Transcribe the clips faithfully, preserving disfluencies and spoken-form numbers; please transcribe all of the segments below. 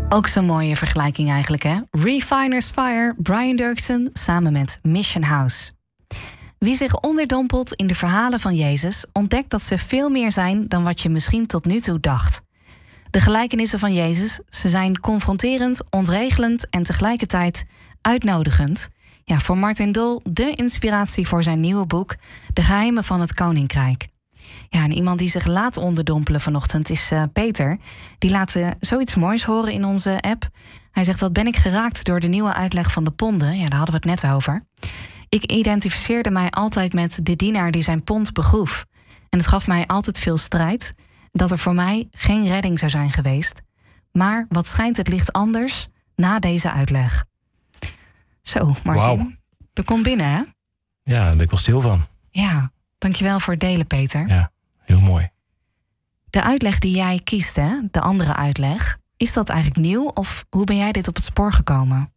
Ook zo'n mooie vergelijking eigenlijk, hè? Refiner's Fire, Brian Doerksen samen met Mission House. Wie zich onderdompelt in de verhalen van Jezus, ontdekt dat ze veel meer zijn dan wat je misschien tot nu toe dacht. De gelijkenissen van Jezus, ze zijn confronterend, ontregelend en tegelijkertijd uitnodigend. Ja, voor Martin Dol de inspiratie voor zijn nieuwe boek De Geheimen van het Koninkrijk. Ja, en iemand die zich laat onderdompelen vanochtend is uh, Peter. Die laat uh, zoiets moois horen in onze app. Hij zegt, dat ben ik geraakt door de nieuwe uitleg van de ponden. Ja, daar hadden we het net over. Ik identificeerde mij altijd met de dienaar die zijn pond begroef. En het gaf mij altijd veel strijd. Dat er voor mij geen redding zou zijn geweest. Maar wat schijnt het licht anders na deze uitleg. Zo, Martin. Wauw. Dat komt binnen, hè? Ja, daar ben ik wel stil van. Ja, dankjewel voor het delen, Peter. Ja, heel mooi. De uitleg die jij kiest, hè, de andere uitleg, is dat eigenlijk nieuw of hoe ben jij dit op het spoor gekomen?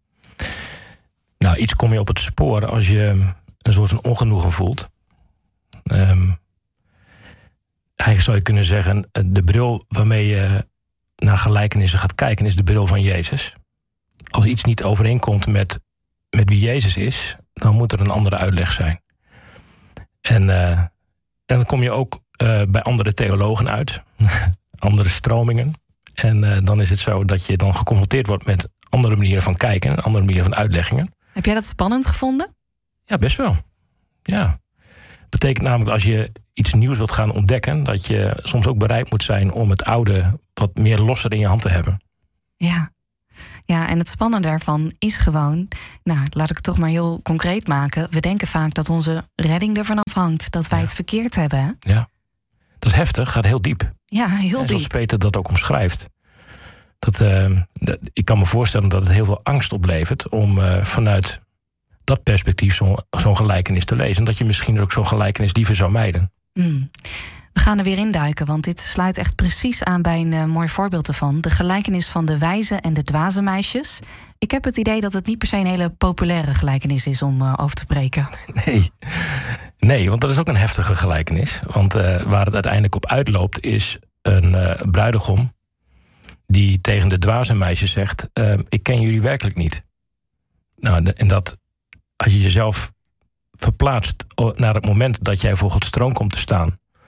Nou, iets kom je op het spoor als je een soort van ongenoegen voelt. Um, eigenlijk zou je kunnen zeggen, de bril waarmee je naar gelijkenissen gaat kijken is de bril van Jezus. Als iets niet overeenkomt met, met wie Jezus is, dan moet er een andere uitleg zijn. En, uh, en dan kom je ook uh, bij andere theologen uit, andere stromingen. En uh, dan is het zo dat je dan geconfronteerd wordt met andere manieren van kijken, andere manieren van uitleggingen. Heb jij dat spannend gevonden? Ja, best wel. Ja. Betekent namelijk dat als je iets nieuws wilt gaan ontdekken, dat je soms ook bereid moet zijn om het oude wat meer losser in je hand te hebben. Ja. Ja, en het spannende daarvan is gewoon, nou, laat ik het toch maar heel concreet maken. We denken vaak dat onze redding ervan afhangt, dat wij ja. het verkeerd hebben. Hè? Ja, dat is heftig, gaat heel diep. Ja, heel en diep. Zoals Peter dat ook omschrijft. Dat, uh, dat, ik kan me voorstellen dat het heel veel angst oplevert om uh, vanuit dat perspectief zo'n zo'n gelijkenis te lezen. En dat je misschien ook zo'n gelijkenis liever zou mijden. Mm. We gaan er weer induiken, want dit sluit echt precies aan bij een uh, mooi voorbeeld ervan. De gelijkenis van de wijze en de dwaze meisjes. Ik heb het idee dat het niet per se een hele populaire gelijkenis is om uh, over te spreken. Nee. nee, want dat is ook een heftige gelijkenis. Want uh, waar het uiteindelijk op uitloopt is een uh, bruidegom die tegen de dwaze meisjes zegt, uh, ik ken jullie werkelijk niet. Nou, de, en dat als je jezelf verplaatst naar het moment dat jij voor Gods troon komt te staan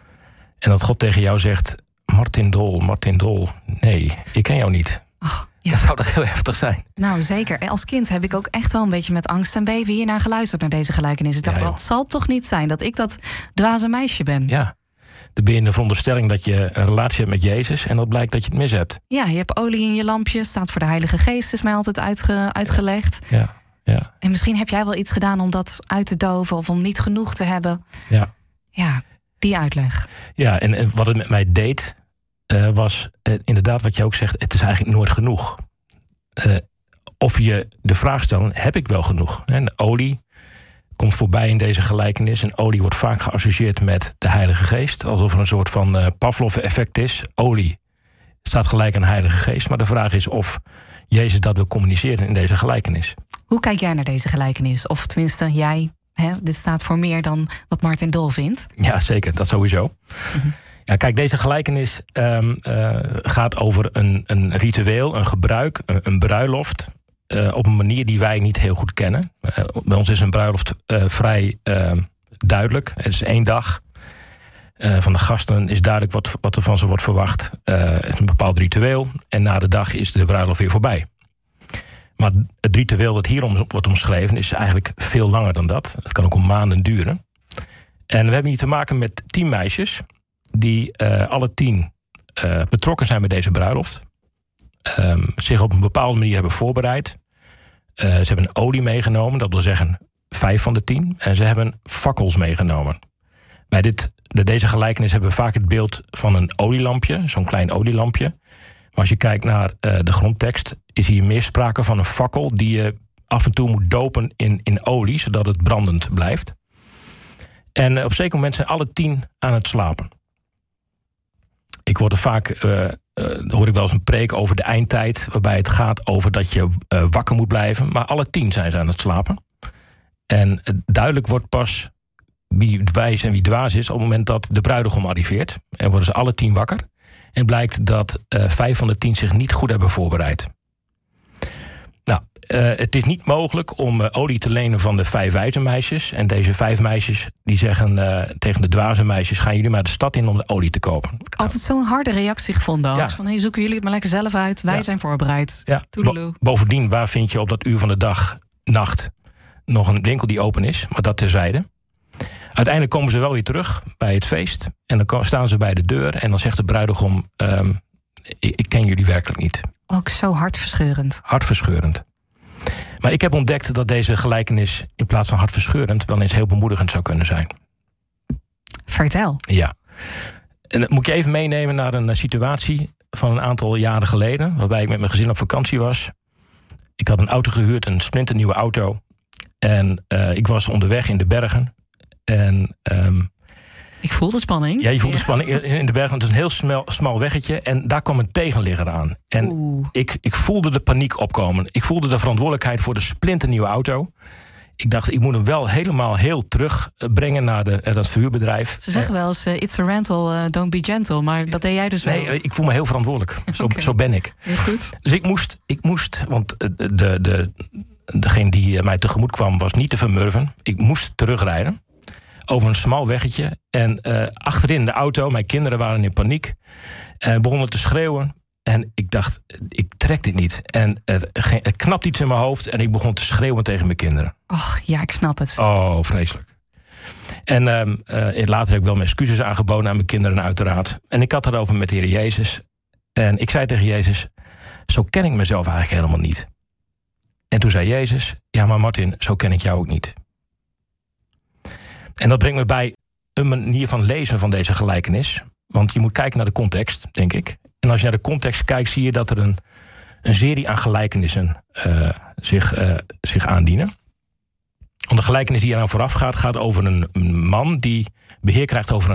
en dat God tegen jou zegt, Martin Dol, Martin Dol, nee, ik ken jou niet. Oh, ja. Dat zou toch heel heftig zijn? Nou, zeker. Als kind heb ik ook echt wel een beetje met angst en beven hiernaar geluisterd naar deze gelijkenis. Ik dacht, ja, dat zal toch niet zijn dat ik dat dwaze meisje ben? Ja, dan ben je in de veronderstelling dat je een relatie hebt met Jezus en dat blijkt dat je het mis hebt. Ja, je hebt olie in je lampje, staat voor de Heilige Geest, is mij altijd uitge, uitgelegd. Ja, ja. En misschien heb jij wel iets gedaan om dat uit te doven of om niet genoeg te hebben. Ja. Ja, die uitleg. Ja, en, en wat het met mij deed, uh, was uh, inderdaad wat je ook zegt, het is eigenlijk nooit genoeg. Uh, of je de vraag stellen, heb ik wel genoeg? En de olie komt voorbij in deze gelijkenis. En olie wordt vaak geassocieerd met de Heilige Geest. Alsof er een soort van uh, Pavlov-effect is. Olie staat gelijk aan de Heilige Geest. Maar de vraag is of Jezus dat wil communiceren in deze gelijkenis. Hoe kijk jij naar deze gelijkenis? Of tenminste, jij, hè, dit staat voor meer dan wat Martin Dol vindt. Ja, zeker. Dat sowieso. Mm-hmm. Ja, kijk, deze gelijkenis um, uh, gaat over een, een ritueel, een gebruik, een, een bruiloft. Uh, op een manier die wij niet heel goed kennen. Uh, bij ons is een bruiloft uh, vrij uh, duidelijk. Het is één dag. Uh, van de gasten is duidelijk wat, wat er van ze wordt verwacht. Uh, het is een bepaald ritueel. En na de dag is de bruiloft weer voorbij. Maar het ritueel dat hierom wordt omschreven is eigenlijk veel langer dan dat. Het kan ook om maanden duren. En we hebben hier te maken met tien meisjes die uh, alle tien uh, betrokken zijn bij deze bruiloft. Um, zich op een bepaalde manier hebben voorbereid. Uh, ze hebben een olie meegenomen, dat wil zeggen vijf van de tien. En ze hebben fakkels meegenomen. Bij dit, de, deze gelijkenis hebben we vaak het beeld van een olielampje, zo'n klein olielampje. Maar als je kijkt naar uh, de grondtekst, is hier meer sprake van een fakkel die je af en toe moet dopen in, in olie, zodat het brandend blijft. En uh, op een zeker moment zijn alle tien aan het slapen. Ik word er vaak, uh, uh, hoor ik wel eens een preek over de eindtijd, waarbij het gaat over dat je uh, wakker moet blijven. Maar alle tien zijn ze aan het slapen. En uh, duidelijk wordt pas wie wijs en wie dwaas is op het moment dat de bruidegom arriveert. En worden ze alle tien wakker. En blijkt dat uh, vijf van de tien zich niet goed hebben voorbereid. Nou, uh, het is niet mogelijk om uh, olie te lenen van de vijf wijze meisjes. En deze vijf meisjes die zeggen uh, tegen de dwaze meisjes: gaan jullie maar de stad in om de olie te kopen. Ik heb altijd zo'n harde reactie gevonden. Ja. Van hey, zoeken jullie het maar lekker zelf uit. Wij ja. zijn voorbereid. Ja. Bo- bovendien, waar vind je op dat uur van de dag, nacht, nog een winkel die open is? Maar dat terzijde. Uiteindelijk komen ze wel weer terug bij het feest. En dan staan ze bij de deur. En dan zegt de bruidegom: um, ik, ik ken jullie werkelijk niet. Ook zo hartverscheurend. Hartverscheurend. Maar ik heb ontdekt dat deze gelijkenis in plaats van hartverscheurend wel eens heel bemoedigend zou kunnen zijn. Vertel. Ja. En dan moet je even meenemen naar een situatie van een aantal jaren geleden, waarbij ik met mijn gezin op vakantie was. Ik had een auto gehuurd, een splinternieuwe auto. En uh, ik was onderweg in de bergen. En um, ik voel de spanning. Ja, je voelt ja. de spanning in de bergen. Het is een heel smal, smal weggetje. En daar kwam een tegenligger aan. En ik, ik voelde de paniek opkomen. Ik voelde de verantwoordelijkheid voor de splinternieuwe auto. Ik dacht, ik moet hem wel helemaal heel terugbrengen naar de, dat verhuurbedrijf. Ze zeggen wel eens, uh, it's a rental, uh, don't be gentle. Maar dat deed jij dus wel. Nee, ik voel me heel verantwoordelijk. Zo, okay. zo ben ik. Heel goed. Dus ik moest, ik moest want de, de, de, degene die mij tegemoet kwam was niet te vermurven. Ik moest terugrijden. Over een smal weggetje. En uh, achterin de auto, mijn kinderen waren in paniek. En begonnen te schreeuwen. En ik dacht, ik trek dit niet. En er, er knapt iets in mijn hoofd. En ik begon te schreeuwen tegen mijn kinderen. Och, ja, ik snap het. Oh, vreselijk. En um, uh, later heb ik wel mijn excuses aangeboden aan mijn kinderen uiteraard. En ik had het over met de Heer Jezus. En ik zei tegen Jezus, zo ken ik mezelf eigenlijk helemaal niet. En toen zei Jezus, ja maar Martin, zo ken ik jou ook niet. En dat brengt me bij een manier van lezen van deze gelijkenis. Want je moet kijken naar de context, denk ik. En als je naar de context kijkt, zie je dat er een, een serie aan gelijkenissen uh, zich, uh, zich aandienen. Want de gelijkenis die eraan vooraf gaat, gaat over een, een man die beheer krijgt over een